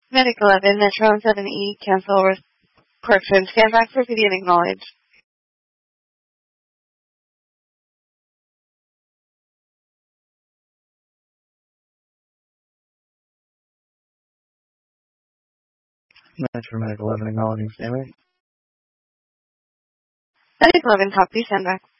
Medic 11, Metron 7E, cancel correction. Stand back for PD and acknowledge. Metro Medic 11 acknowledging standby. Medic 11, copy, stand back.